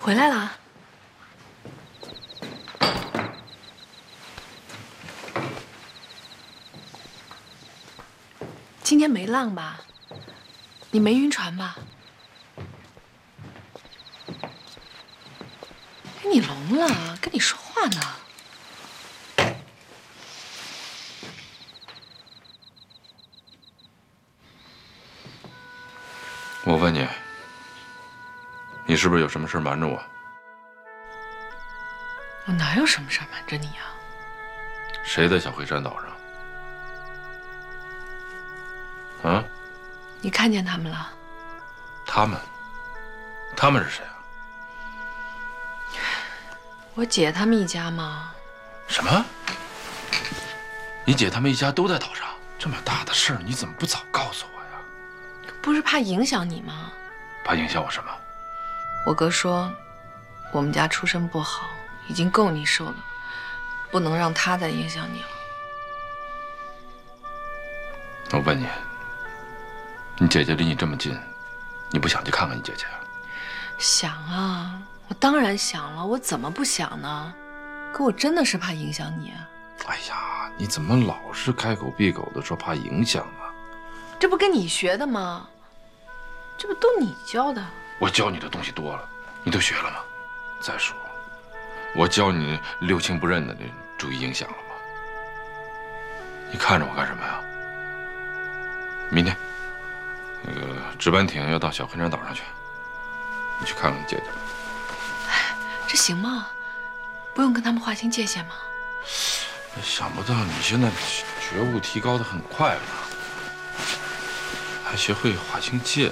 回来了。今天没浪吧？你没晕船吧？哎，你聋了？跟你说话呢。 我问你，你是不是有什么事瞒着我？ 我哪有什么事儿瞒着你啊？ 谁在小黑山岛上？啊？ 你看见他们了？ 他们是谁啊？ 我姐他们一家嘛。 什么？你姐他们一家都在岛上？这么大的事儿，你怎么不早告诉我呀？ 不是怕影响你吗？ 怕影响我什么？ 我哥说，我们家出身不好，已经够你受了，不能让他再影响你了。 我问你，你姐姐离你这么近，你不想去看看你姐姐啊？ 想啊，我当然想了，我怎么不想呢？可我真的是怕影响你啊。 哎呀，你怎么老是开口闭口的说怕影响呢？ 这不跟你学的吗？这不都你教的？ 我教你的东西多了，你都学了吗？再说，我教你六亲不认的，你注意影响了吗？你看着我干什么呀？明天，那个值班艇要到小黑山岛上去，你去看看你姐姐。 哎，这行吗？不用跟他们划清界限吗？ 想不到你现在觉悟提高的很快呢，还学会划清界。